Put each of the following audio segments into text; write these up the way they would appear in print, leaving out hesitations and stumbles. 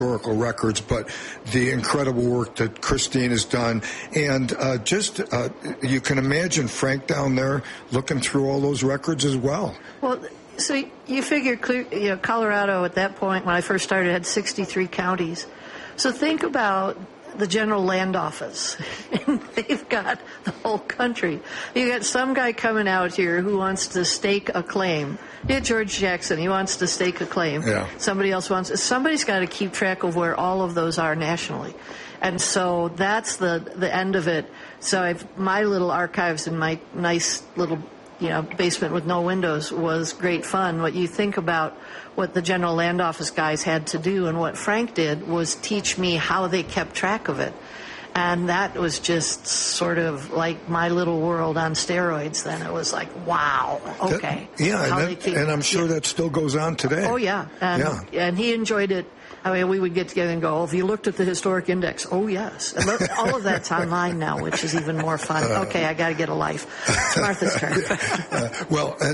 historical records, but the incredible work that Christine has done. And you can imagine Frank down there looking through all those records as well. Well, so you figure, Colorado at that point, when I first started, had 63 counties. So think about the General Land Office, and they've got the whole country. You got some guy coming out here who wants to stake a claim. Yeah, George Jackson, he wants to stake a claim. Yeah. Somebody's got to keep track of where all of those are nationally. And so that's the end of it. So my little archives in my nice little basement with no windows was great fun. What you think about what the General Land Office guys had to do, and what Frank did was teach me how they kept track of it. And that was just sort of like my little world on steroids. Then it was like, wow, okay. And I'm sure that still goes on today. Oh, yeah. And he enjoyed it. I mean, we would get together and go, have you looked at the historic index? Oh, yes. And all of that's online now, which is even more fun. Okay, I got to get a life. It's Martha's turn.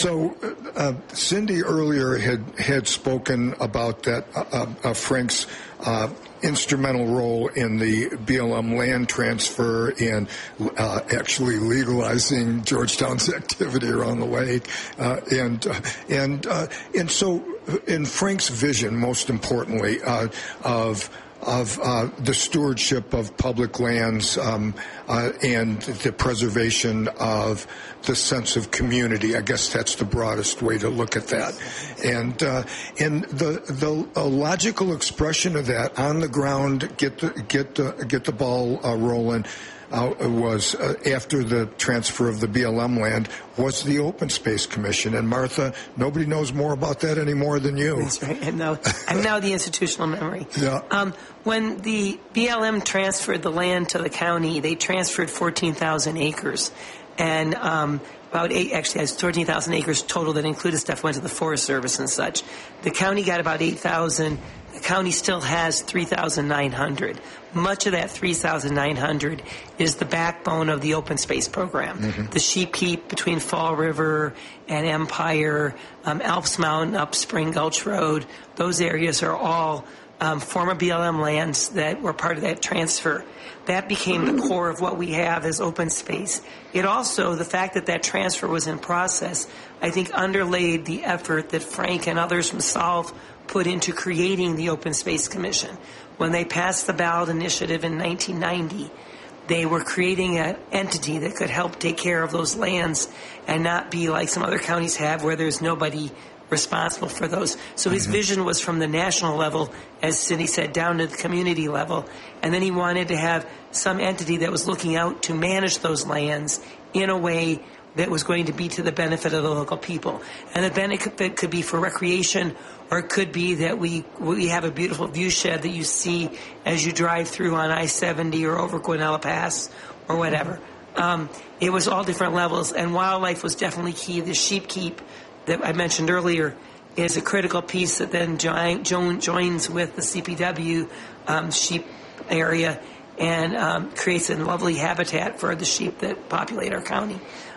Cindy earlier had spoken about that Frank's instrumental role in the BLM land transfer and actually legalizing Georgetown's activity around the lake, and so in Frank's vision, most importantly, of the stewardship of public lands and the preservation of the sense of community. I guess that's the broadest way to look at that. And the logical expression of that on the ground, get the ball rolling. Was after the transfer of the BLM land was the Open Space Commission. And Martha, nobody knows more about that anymore than you. That's right. I'm now the institutional memory. Yeah. When the BLM transferred the land to the county, they transferred 14,000 acres. And about 13,000 acres total that included stuff went to the Forest Service and such. The county got about 8,000. The county still has 3,900. Much of that 3,900 is the backbone of the open space program. Mm-hmm. The Sheep Keep between Fall River and Empire, Alps Mountain up Spring Gulch Road, those areas are all former BLM lands that were part of that transfer. That became the core of what we have as open space. It also, the fact that transfer was in process, I think underlaid the effort that Frank and others from SOLVE put into creating the Open Space Commission. When they passed the ballot initiative in 1990, they were creating an entity that could help take care of those lands and not be like some other counties have where there's nobody responsible for those. So his vision was from the national level, as Cindy said, down to the community level. And then he wanted to have some entity that was looking out to manage those lands in a way that was going to be to the benefit of the local people. And the benefit could be for recreation, or it could be that we have a beautiful view shed that you see as you drive through on I-70 or over Guanella Pass or whatever. It was all different levels, and wildlife was definitely key. The Sheep Keep that I mentioned earlier is a critical piece that then joins with the CPW sheep area and creates a lovely habitat for the sheep that populate our county.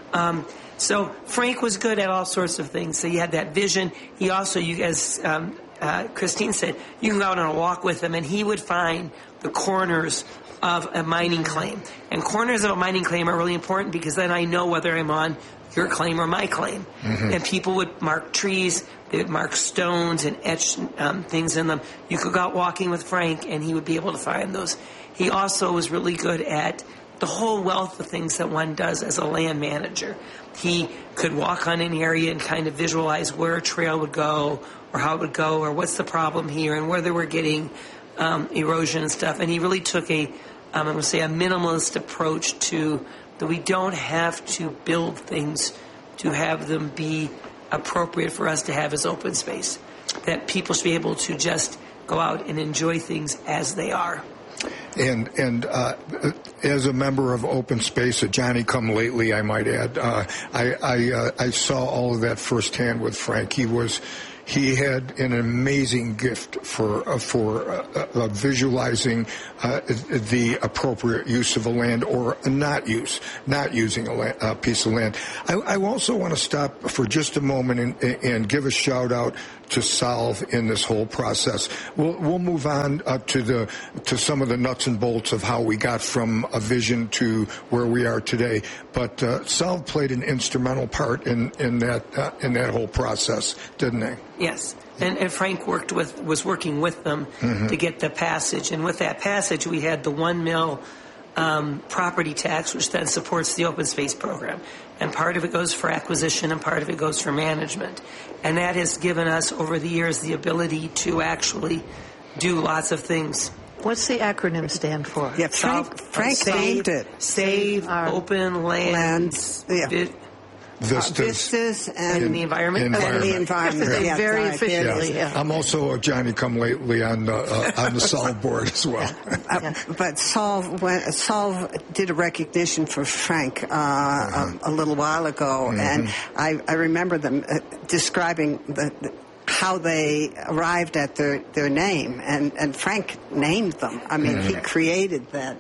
So Frank was good at all sorts of things. So you had that vision. He also, as Christine said, you can go out on a walk with him, and he would find the corners of a mining claim. And corners of a mining claim are really important because then I know whether I'm on your claim or my claim. Mm-hmm. And people would mark trees, they would mark stones and etch things in them. You could go out walking with Frank, and he would be able to find those. He also was really good at the whole wealth of things that one does as a land manager. He could walk on an area and kind of visualize where a trail would go or how it would go or what's the problem here and whether we're getting erosion and stuff. And he really took a minimalist approach to that we don't have to build things to have them be appropriate for us to have as open space. That people should be able to just go out and enjoy things as they are. And as a member of Open Space, a Johnny-come-lately, I might add, I saw all of that firsthand with Frank. He was he had an amazing gift for visualizing the appropriate use of a land or not using a piece of land. I also want to stop for just a moment and give a shout out to Solve in this whole process. We'll move on to some of the nuts and bolts of how we got from a vision to where we are today. But Solve played an instrumental part in that whole process, didn't they? Yes. And Frank was working with them to get the passage. And with that passage, we had the 1 mil property tax, which then supports the open space program. And part of it goes for acquisition and part of it goes for management. And that has given us, over the years, the ability to actually do lots of things. What's the acronym stand for? Yeah, Frank named it. Save open lands. Vistas and the environment. And the environment. Yeah, very efficiently. Yeah. I'm also a Johnny-come-lately on the Solve board as well. But Solve did a recognition for Frank a little while ago, and I remember them describing how they arrived at their name, and Frank named them. I mean, he created that.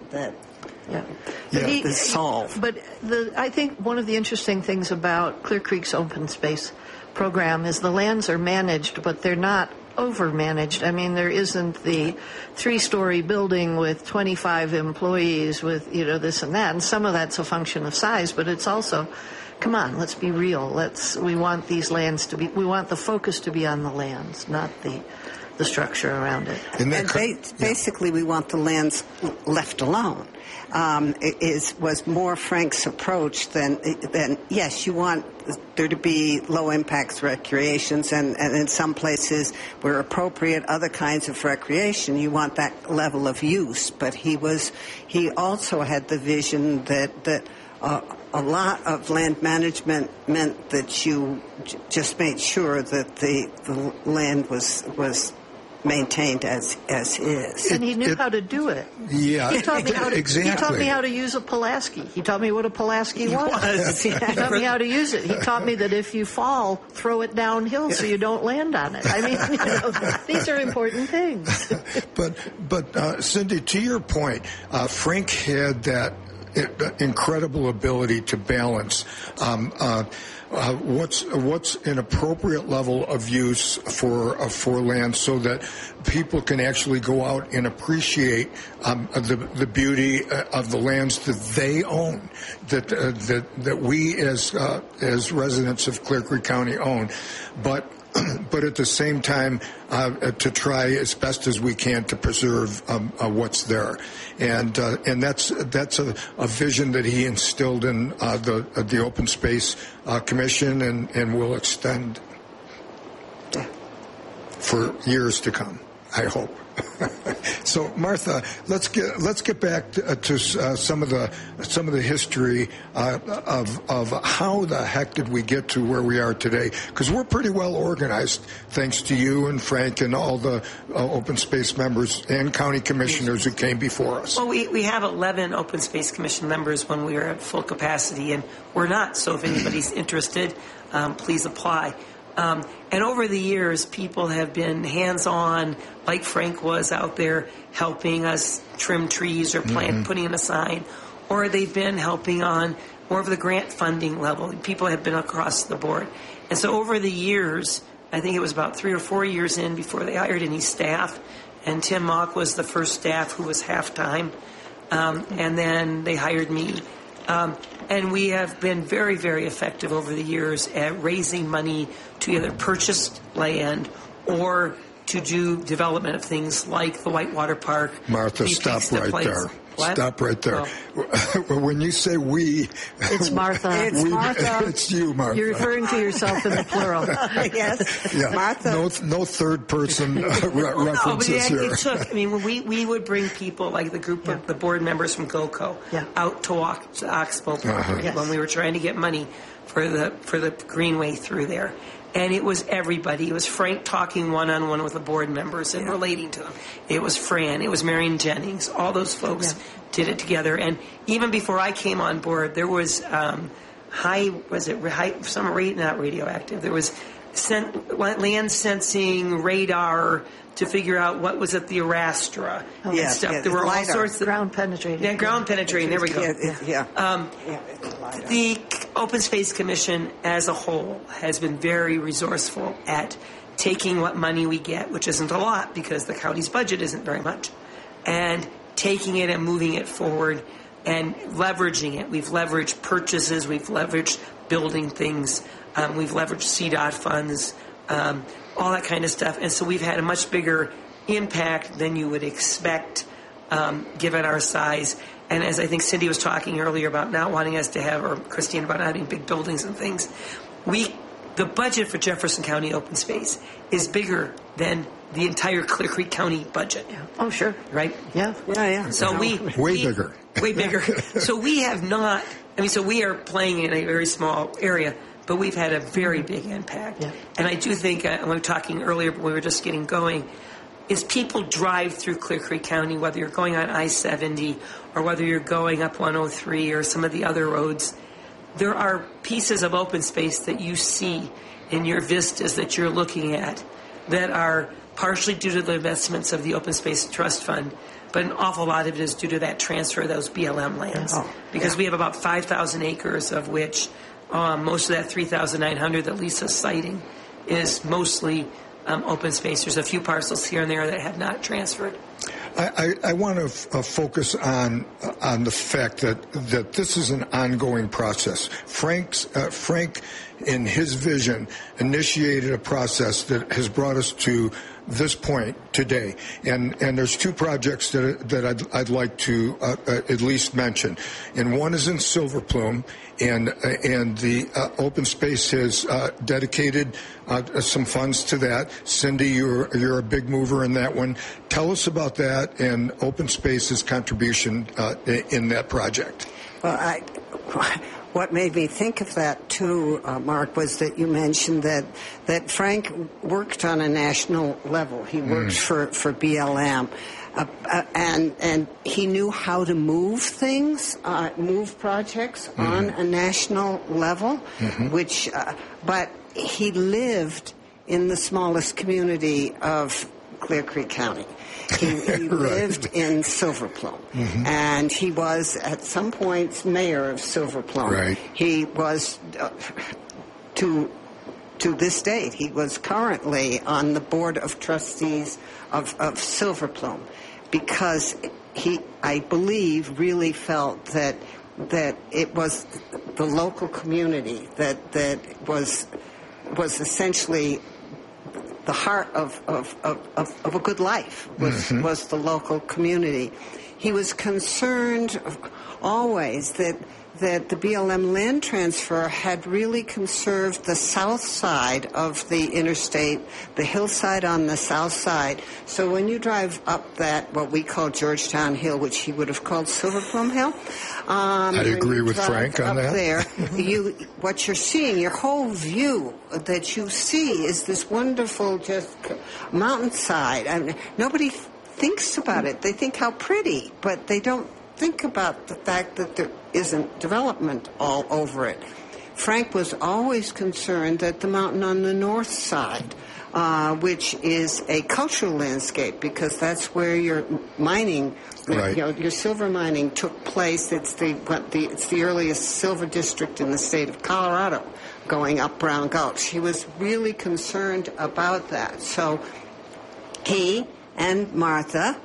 The Solve. But I think one of the interesting things about Clear Creek's open space program is the lands are managed, but they're not over-managed. I mean, there isn't the 3-story building with 25 employees with, this and that. And some of that's a function of size, but it's also, come on, let's be real. We want these lands we want the focus to be on the lands, not the structure around it. And basically, we want the lands left alone. Was more Frank's approach than yes, you want there to be low impact recreations, and in some places where appropriate other kinds of recreation, you want that level of use. But he also had the vision that a lot of land management meant that you just made sure that the land was maintained as is. And he knew how to do it. Yeah, he taught me exactly. He taught me how to use a Pulaski. He taught me what a Pulaski was. He taught me how to use it. He taught me that if you fall, throw it downhill so you don't land on it. I mean, these are important things. But Cindy, to your point, Frank had that incredible ability to balance what's an appropriate level of use for land, so that people can actually go out and appreciate the beauty of the lands that they own, that we as residents of Clear Creek County own, but at the same time to try as best as we can to preserve what's there, and that's a vision that he instilled in the Open Space Commission and will extend for years to come, I hope. So, Martha, let's get back to some of the history of how the heck did we get to where we are today? Because we're pretty well organized, thanks to you and Frank and all the open space members and county commissioners who came before us. Well, we have 11 open space commission members when we are at full capacity, and we're not. So if anybody's interested, please apply. And over the years, people have been hands-on, like Frank was out there helping us trim trees or putting in a sign, or they've been helping on more of the grant funding level. People have been across the board. And so over the years, I think it was about 3 or 4 years in before they hired any staff, and Tim Mock was the first staff who was half-time, and then they hired me. And we have been very, very effective over the years at raising money to either purchase land or to do development of things like the Whitewater Park. Martha, stop right there. What? Stop right there. Oh. When you say we... It's Martha. It's you, Martha. You're referring to yourself in the plural. Yes. Yeah. Martha. No third person references here. It took, we would bring people like the group of the board members from GOCO out to walk to Oxbow Park when we were trying to get money for the greenway through there. And it was everybody. It was Frank talking one-on-one with the board members and relating to them. It was Fran. It was Marion Jennings. All those folks did it together. And even before I came on board, there was not radioactive. There was land sensing, radar, to figure out what was at the Arastra and stuff. Yeah, there were all LiDAR. sorts of Ground penetrating. Yeah, ground penetrating. There we go. Yeah. The Open Space Commission as a whole has been very resourceful at taking what money we get, which isn't a lot because the county's budget isn't very much, and taking it and moving it forward and leveraging it. We've leveraged purchases. We've leveraged building things. We've leveraged CDOT funds, all that kind of stuff. And so we've had a much bigger impact than you would expect given our size. And as I think Cindy was talking earlier about not wanting us to have, or Christine about not having big buildings and things, the budget for Jefferson County Open Space is bigger than the entire Clear Creek County budget. Yeah. Oh, sure. Right? Yeah. Yeah. So Way bigger. Way bigger. So we have not, so we are playing in a very small area, but we've had a very big impact. Yeah. And I do think, we were talking earlier, but we were just getting going, is people drive through Clear Creek County, whether you're going on I-70 or whether you're going up 103 or some of the other roads, there are pieces of open space that you see in your vistas that you're looking at that are partially due to the investments of the Open Space Trust Fund, but an awful lot of it is due to that transfer of those BLM lands. Because we have about 5,000 acres, of which most of that 3,900 that Lisa's citing is mostly open space. There's a few parcels here and there that have not transferred. I want to focus on the fact that this is an ongoing process. Frank, in his vision, initiated a process that has brought us to this point today, and there's two projects that I'd like to at least mention, and one is in Silver Plume, and the Open Space has dedicated some funds to that. Cindy, you're a big mover in that one. Tell us about that and Open Space's contribution in that project. Well, what made me think of that too, Mark, was that you mentioned that Frank worked on a national level. He worked for BLM. And he knew how to move things, move projects on a national level, but he lived in the smallest community of Clear Creek County. He lived in Silver Plume, and he was at some points mayor of Silver Plume. Right. He was to this date. He was currently on the board of trustees of Silver Plume, because he, I believe, really felt that it was the local community that was essentially the heart of a good life, was the local community. He was concerned always that the BLM land transfer had really conserved the south side of the interstate, the hillside on the south side. So when you drive up that, what we call Georgetown Hill, which he would have called Silver Plume Hill. I agree with Frank on that. There, what you're seeing, your whole view that you see is this wonderful just mountainside. I mean, nobody thinks about it. They think how pretty, but they don't think about the fact that there isn't development all over it. Frank was always concerned that the mountain on the north side, which is a cultural landscape, because that's where your mining, right, your silver mining took place. It's the earliest silver district in the state of Colorado, going up Brown Gulch. He was really concerned about that. So he and Martha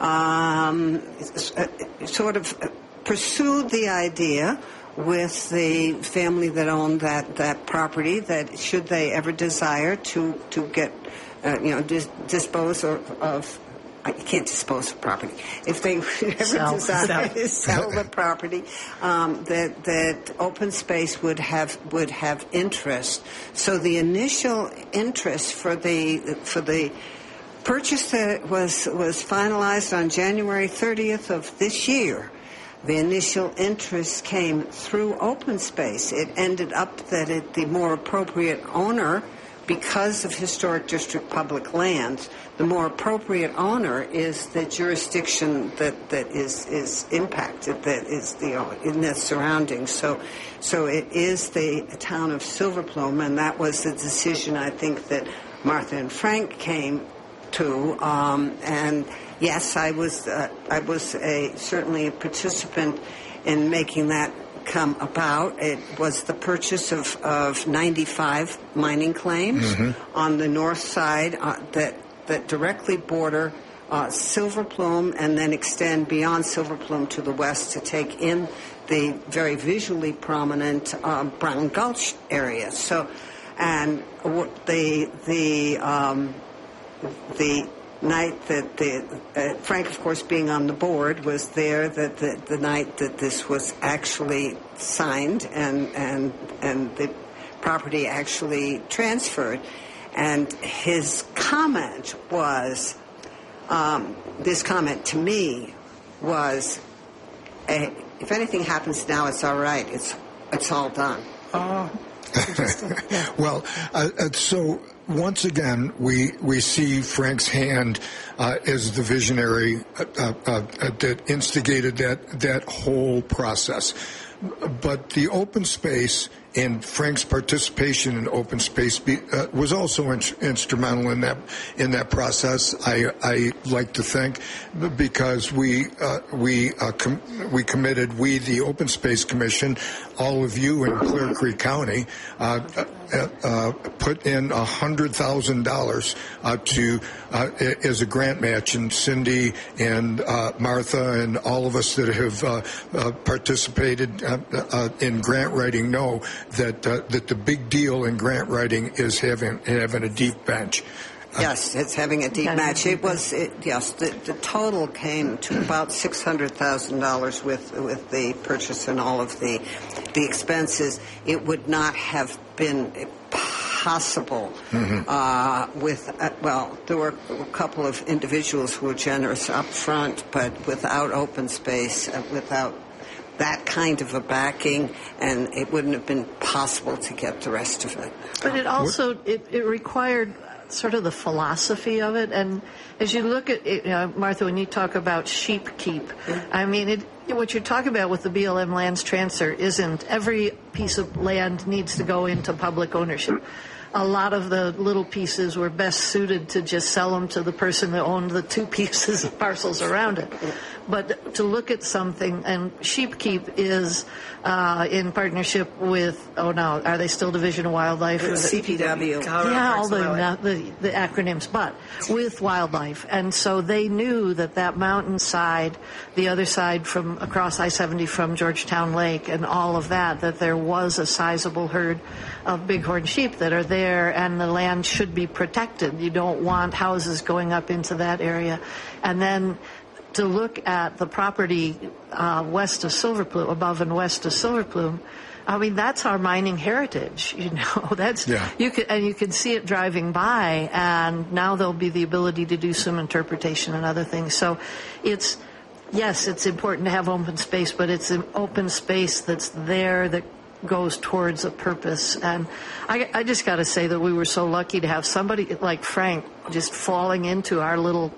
sort of pursued the idea with the family that owned that property, that should they ever desire to get dispose of you can't dispose of property. If they ever desire to sell the property, that Open Space would have interest. So the initial interest for the purchase that was finalized on January 30th of this year, the initial interest came through Open Space. It ended up that the more appropriate owner because of historic district public lands, the more appropriate owner is the jurisdiction that is impacted, that is in the surroundings. So it is the town of Silver Plume, and that was the decision I think that Martha and Frank came to. And yes, I was certainly a participant in making that come about. It was the purchase of 95 mining claims on the north side that directly border Silver Plume and then extend beyond Silver Plume to the west to take in the very visually prominent Brown Gulch area. So, and the night that Frank, of course, being on the board, was there that the night that this was actually signed and the property actually transferred. And his comment was, this comment to me was, if anything happens now, it's all right. It's all done. Well, so once again, we see Frank's hand as the visionary that instigated that whole process. But the open space and Frank's participation in open space was also instrumental in that process. I like to think, because we committed, the Open Space Commission, all of you in Clear Creek County, put in $100,000 to as a grant match, and Cindy and Martha and all of us that have participated in grant writing know that the big deal in grant writing is having a deep bench. Yes, it's having a deep match. Yes, the total came to about $600,000 with the purchase and all of the expenses. It would not have been possible there were a couple of individuals who were generous up front, but without open space, without that kind of a backing, and it wouldn't have been possible to get the rest of it. But it also it required sort of the philosophy of it. And as you look at it, Martha, when you talk about sheep keep, I mean, what you're talking about with the BLM lands transfer isn't every piece of land needs to go into public ownership. A lot of the little pieces were best suited to just sell them to the person that owned the two pieces of parcels around it. But to look at something, and Sheep Keep is in partnership with, are they still Division of Wildlife? CPW. Yeah, all the acronyms, but with wildlife. And so they knew that mountainside, the other side from across I-70 from Georgetown Lake and all of that there was a sizable herd of bighorn sheep that are there, and the land should be protected. You don't want houses going up into that area. And then to look at the property west of Silver Plume, above and west of Silver Plume, I mean, that's our mining heritage, you can see it driving by, and now there'll be the ability to do some interpretation and other things. So it's important to have open space, but it's an open space that's there that goes towards a purpose. And I just got to say that we were so lucky to have somebody like Frank just falling into our little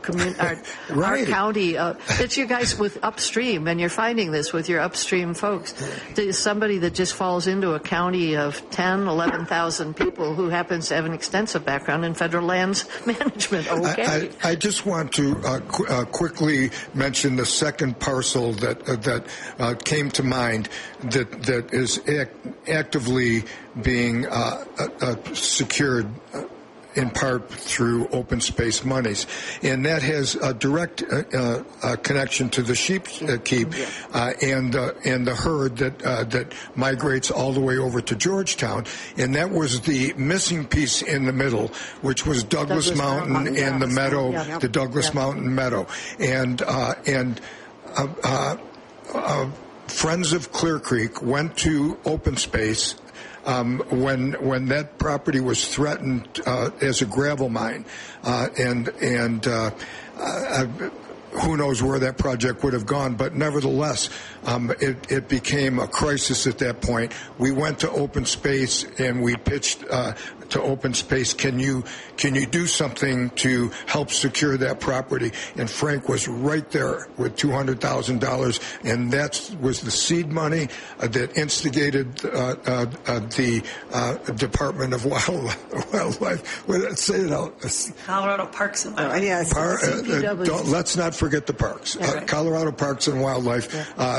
our county. It's you guys with upstream, and you're finding this with your upstream folks. Somebody that just falls into a county of 11,000 people who happens to have an extensive background in federal lands management. Okay. I just want to quickly mention the second parcel that came to mind that is actively being secured in part through open space monies, and that has a direct connection to the sheep keep and the herd that migrates all the way over to Georgetown, and that was the missing piece in the middle, which was Douglas Mountain and the meadow, the Douglas Mountain meadow, and Friends of Clear Creek went to open space when that property was threatened as a gravel mine, and who knows where that project would have gone, but nevertheless, it became a crisis at that point. We went to Open Space and we pitched to Open Space, can you do something to help secure that property? And Frank was right there with $200,000, and that was the seed money that instigated the Department of Wildlife. Say it out. Colorado Parks and Wildlife. Yes. Let's not forget the parks. Right. Colorado Parks and Wildlife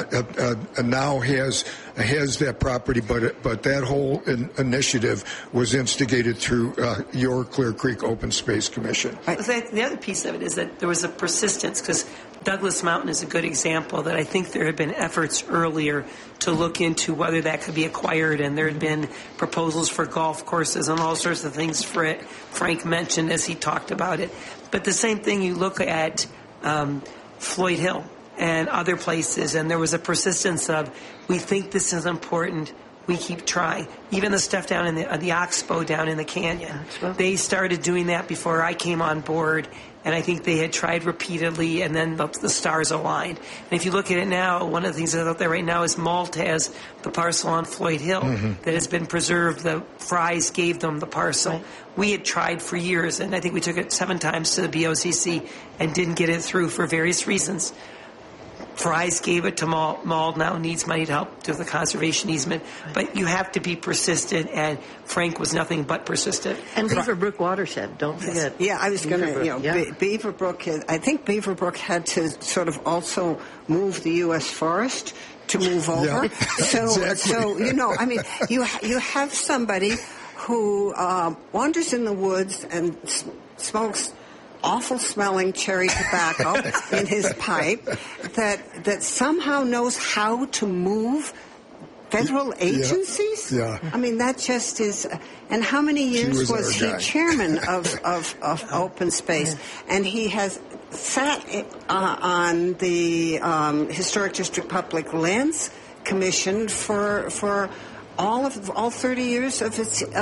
now has that property, but that whole initiative was instigated through your Clear Creek Open Space Commission. The other piece of it is that there was a persistence, because Douglas Mountain is a good example that I think there had been efforts earlier to look into whether that could be acquired, and there had been proposals for golf courses and all sorts of things Frank mentioned as he talked about it. But the same thing, you look at Floyd Hill and other places, and there was a persistence of, we think this is important, we keep trying. Even the stuff down in the Oxbow down in the canyon, they started doing that before I came on board, and I think they had tried repeatedly, and then the stars aligned. And if you look at it now, one of the things that's out there right now is Malt has the parcel on Floyd Hill that has been preserved. The Fry's gave them the parcel. Right. We had tried for years, and I think we took it 7 times to the BOCC and didn't get it through for various reasons. Fry's gave it to Mald, now needs money to help do the conservation easement. But you have to be persistent, and Frank was nothing but persistent. And Beaverbrook Watershed, don't forget. Yeah, I was going to, Beaverbrook, I think Beaverbrook had to sort of also move the U.S. forest to move over. Yeah, exactly. So, you have somebody who wanders in the woods and smokes awful smelling cherry tobacco in his pipe that somehow knows how to move federal agencies. Yeah. I mean, that just is. And how many years was he chairman of Open Space? And he has sat on the Historic District Public Lands Commission for all 30 years of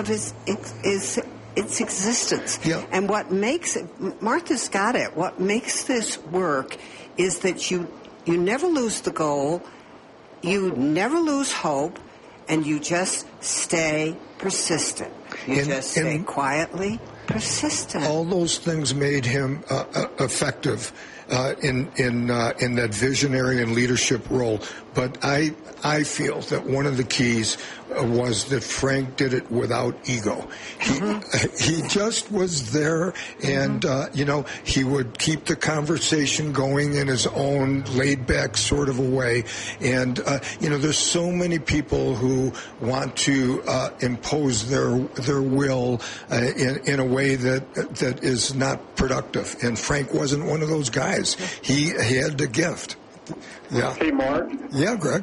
its existence. Yeah. And what makes it, Martha's got it, what makes this work is that you never lose the goal, you never lose hope, and you just stay persistent. You just stay quietly persistent. All those things made him effective in that visionary and leadership role. But I feel that one of the keys was that Frank did it without ego. He just was there, and he would keep the conversation going in his own laid-back sort of a way. And there's so many people who want to impose their will in a way that is not productive. And Frank wasn't one of those guys. He had the gift. Yeah. Hey, Mark. Yeah, Greg.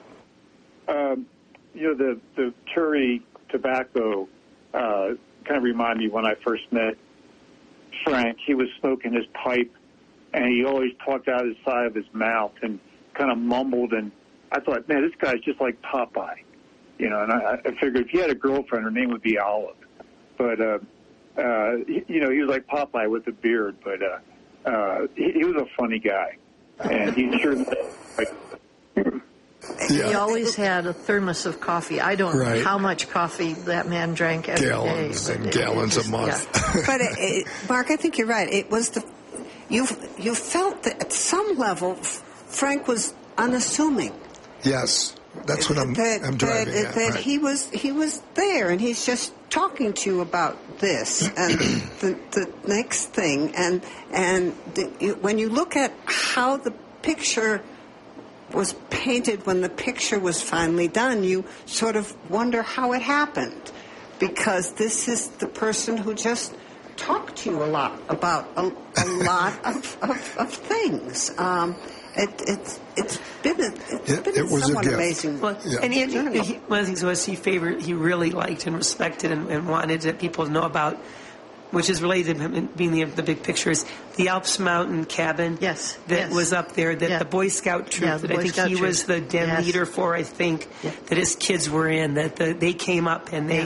The cherry tobacco kind of reminded me when I first met Frank. He was smoking his pipe, and he always talked out of the side of his mouth and kind of mumbled. And I thought, man, this guy's just like Popeye, And I figured if he had a girlfriend, her name would be Olive. But he was like Popeye with a beard. But he was a funny guy, and he sure. He always had a thermos of coffee. I don't know how much coffee that man drank every day. Gallons a month. Yeah. But Mark, I think you're right. It was you felt that at some level Frank was unassuming. Yes, that's what I'm driving at. That he was there, and he's just talking to you about this and the next thing, and when you look at how the picture was painted when the picture was finally done, you sort of wonder how it happened, because this is the person who just talked to you a lot about a lot of things. It's been somewhat amazing. Well, and one of the things was he really liked and respected and wanted people to know about, which is related to him being the big picture, is the Alps Mountain cabin that was up there, that the Boy Scout troop that I think he was the den leader for, that his kids were in, that they came up and they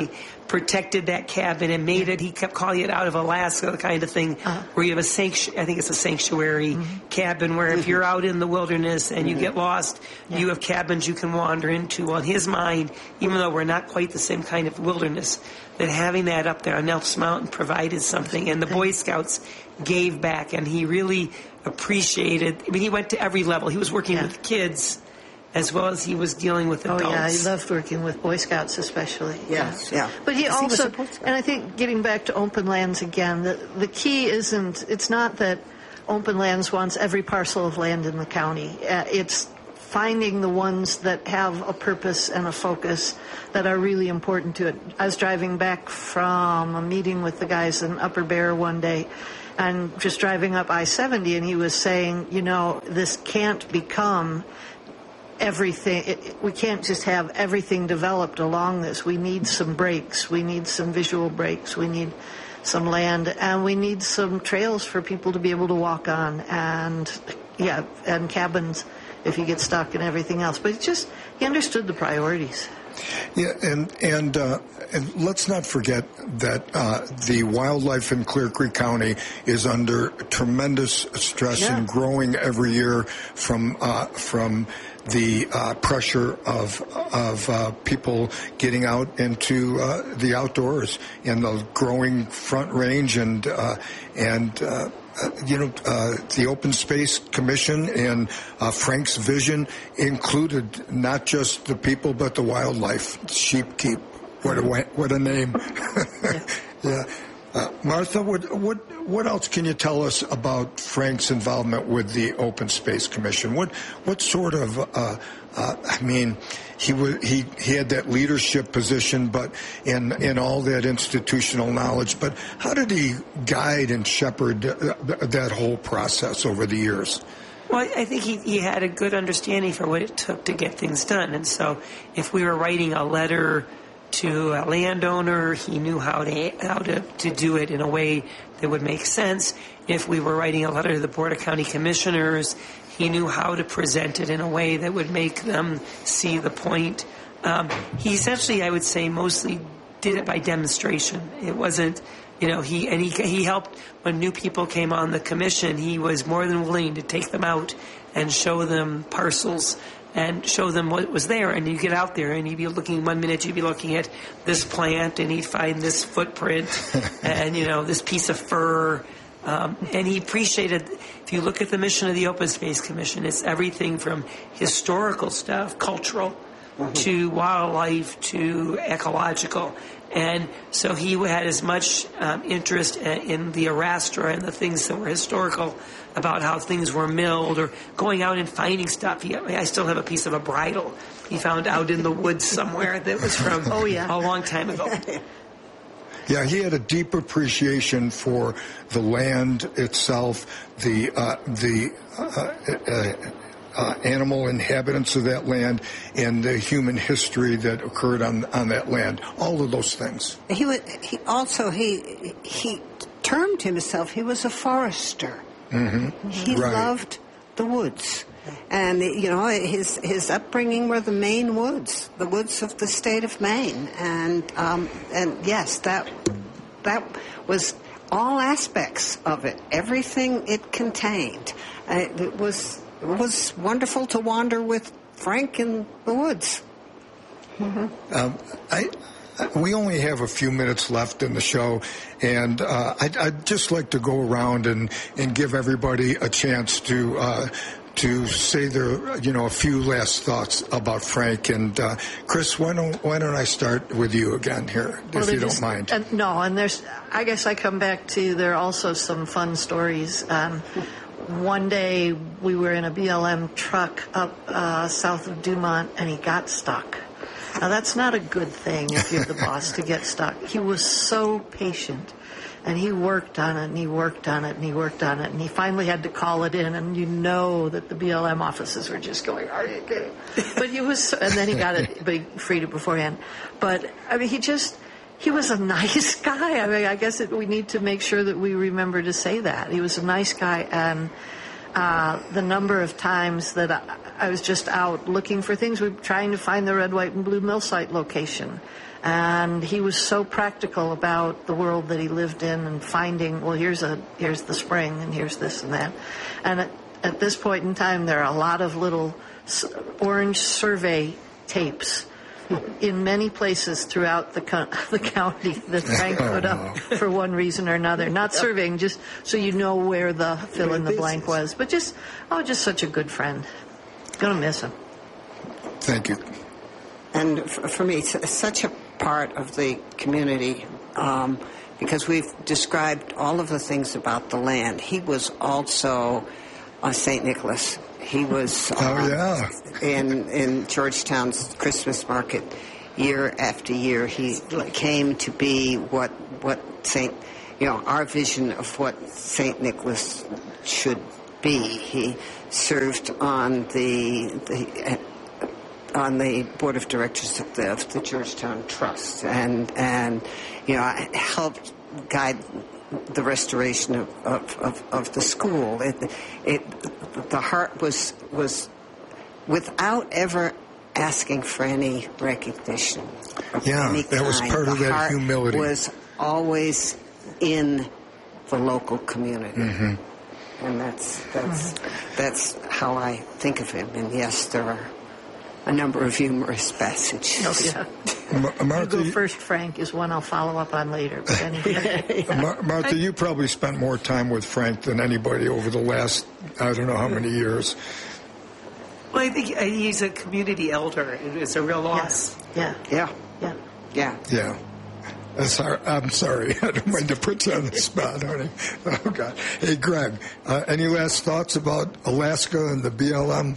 protected that cabin and made it. He kept calling it out of Alaska, the kind of thing where you have I think it's a sanctuary cabin where if you're out in the wilderness and you get lost, you have cabins you can wander into. Well, in his mind, even though we're not quite the same kind of wilderness, that having that up there on Nelson Mountain provided something, and the Boy Scouts gave back, and he really appreciated. I mean, he went to every level. He was working with kids as well as he was dealing with adults. Oh, yeah, he loved working with Boy Scouts especially. Yes, yeah. But he also, and I think getting back to open lands again, the key it's not that open lands wants every parcel of land in the county. It's finding the ones that have a purpose and a focus that are really important to it. I was driving back from a meeting with the guys in Upper Bear one day, and just driving up I-70, and he was saying, this can't become everything. We can't just have everything developed along this. We need some breaks. We need some visual breaks. We need some land, and we need some trails for people to be able to walk on, and cabins if you get stuck and everything else. But he understood the priorities. Yeah, and let's not forget that the wildlife in Clear Creek County is under tremendous stress and growing every year from the pressure of people getting out into the outdoors and the growing Front Range and the Open Space Commission and Frank's vision included not just the people but the wildlife. Sheep keep. What a name. Yeah. Martha, what else can you tell us about Frank's involvement with the Open Space Commission? What sort of he had that leadership position, but in all that institutional knowledge. But how did he guide and shepherd that whole process over the years? Well, I think he had a good understanding for what it took to get things done, and so if we were writing a letter to a landowner, he knew how to do it in a way that would make sense. If we were writing a letter to the Board of County Commissioners, he knew how to present it in a way that would make them see the point. He essentially, I would say, mostly did it by demonstration. It wasn't, he helped when new people came on the commission. He was more than willing to take them out and show them parcels and show them what was there. And you get out there and you'd be looking, 1 minute you'd be looking at this plant and he'd find this footprint and, this piece of fur. And he appreciated, if you look at the mission of the Open Space Commission, it's everything from historical stuff, cultural, to wildlife, to ecological. And so he had as much interest in the Arastra and the things that were historical about how things were milled or going out and finding stuff. I still have a piece of a bridle he found out in the woods somewhere that was from a long time ago. Yeah, he had a deep appreciation for the land itself, the animal inhabitants of that land, and the human history that occurred on that land. All of those things. He termed himself, he was a forester. Mm-hmm. He loved the woods. And, his upbringing were the Maine woods, the woods of the state of Maine. And yes, that was all aspects of it, everything it contained. It was wonderful to wander with Frank in the woods. Mm-hmm. We only have a few minutes left in the show, and I'd just like to go around and give everybody a chance to say their, a few last thoughts about Frank. And Chris, why don't I start with you again here, if you don't mind? I guess I come back to, there are also some fun stories. One day we were in a BLM truck up south of Dumont, and he got stuck. Now, that's not a good thing if you're the boss to get stuck. He was so patient, and he worked on it, and he worked on it, and he worked on it, and he finally had to call it in, and that the BLM offices were just going, are you kidding? But he was, and then he got it, but he freed it beforehand. But, he was a nice guy. I guess we need to make sure that we remember to say that. He was a nice guy, and the number of times that I was just out looking for things, we were trying to find the red, white, and blue mill site location. And he was so practical about the world that he lived in and finding, well, here's the spring and here's this and that. And at this point in time, there are a lot of little orange survey tapes in many places throughout the county that Frank put up for one reason or another. Not surveying, just so you know where the fill in the blank was. But just such a good friend. Gonna miss him. Thank you. And for me, it's such a part of the community because we've described all of the things about the land. He was also St. Nicholas. He was in Georgetown's Christmas market year after year. He came to be what our vision of what St. Nicholas should be. He served on the board of directors of the Georgetown Trust, and helped guide the restoration of the school. The heart was without ever asking for any recognition. That was part of that humility. The heart was always in the local community. Mm-hmm. And that's how I think of him. And yes, there are a number of humorous passages. Oh, yeah. Martha, you go first, Frank, is one I'll follow up on later. But anyway. Martha, you probably spent more time with Frank than anybody over the last, I don't know how many years. Well, I think he's a community elder. It's a real loss. Yeah. I'm sorry. I don't mean to put you on the spot, honey. Oh, God. Hey, Greg, any last thoughts about Alaska and the BLM?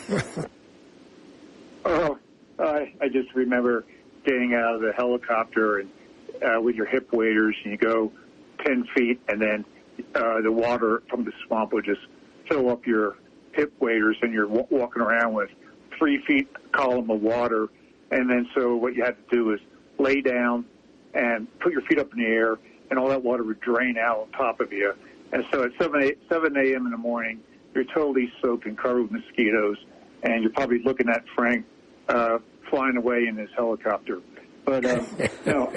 I just remember getting out of the helicopter and with your hip waders, and you go 10 feet, and then the water from the swamp would just fill up your hip waders, and you're walking around with 3 feet column of water. And then so what you had to do is lay down and put your feet up in the air, and all that water would drain out on top of you. And so at 7 a.m. in the morning, you're totally soaked and covered with mosquitoes, and you're probably looking at Frank flying away in his helicopter. But, Mark,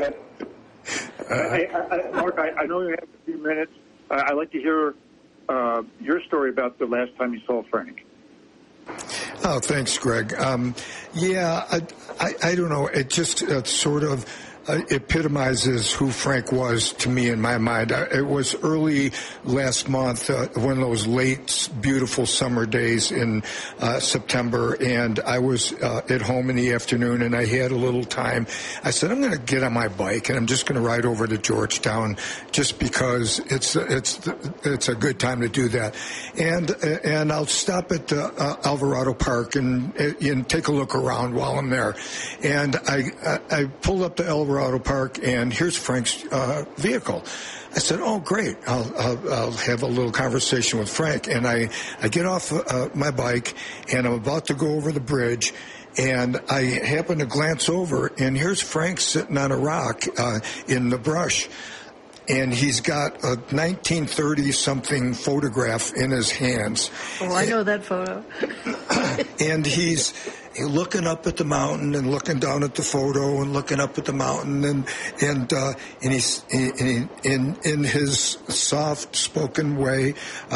I know you have a few minutes. I'd like to hear your story about the last time you saw Frank. Oh, thanks, Greg. I don't know. It just sort of epitomizes who Frank was to me in my mind. It was early last month, one of those late, beautiful summer days in September, and I was at home in the afternoon, and I had a little time. I said, I'm going to get on my bike, and I'm just going to ride over to Georgetown, just because it's a good time to do that. And I'll stop at Alvarado Park and take a look around while I'm there. And I pulled up to Alvarado Park, and here's Frank's vehicle. I said, oh, great. I'll have a little conversation with Frank. And I get off my bike, and I'm about to go over the bridge, and I happen to glance over, and here's Frank sitting on a rock in the brush. And he's got a 1930-something photograph in his hands. Oh, I know that photo. And he's looking up at the mountain and looking down at the photo and looking up at the mountain, and he's in his soft-spoken way,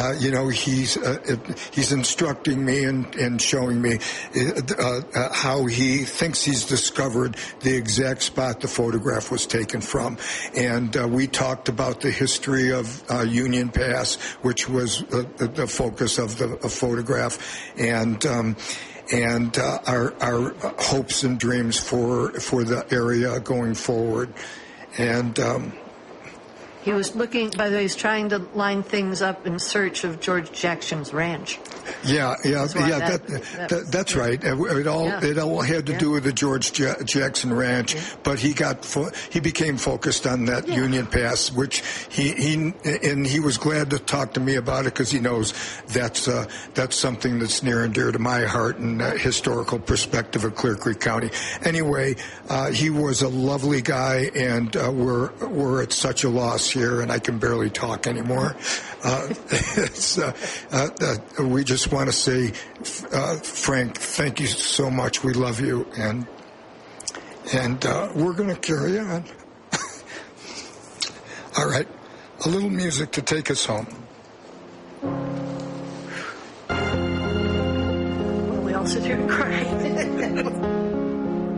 he's instructing me and showing me how he thinks he's discovered the exact spot the photograph was taken from. And we talked about the history of Union Pass, which was the focus of the photograph, and our hopes and dreams for the area going forward. And he was looking, by the way, he's trying to line things up in search of George Jackson's ranch. That's right. It all had to do with the George Jackson Ranch, but he became focused on that Union Pass, which he was glad to talk to me about it, because he knows that's something that's near and dear to my heart and historical perspective of Clear Creek County. Anyway, he was a lovely guy, and we're at such a loss here, and I can barely talk anymore. We just want to say, Frank, thank you so much. We love you, and And we're going to carry on. All right, a little music to take us home. Well, we all sit here and cry.